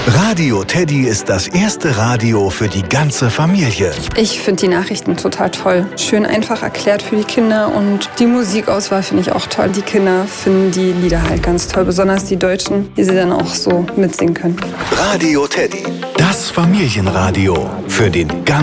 Radio Teddy ist das erste Radio für die ganze Familie. Ich finde die Nachrichten total toll. Schön einfach erklärt für die Kinder und die Musikauswahl finde ich auch toll. Die Kinder finden die Lieder halt ganz toll, besonders die Deutschen, die sie dann auch so mitsingen können. Radio Teddy, das Familienradio für den ganzen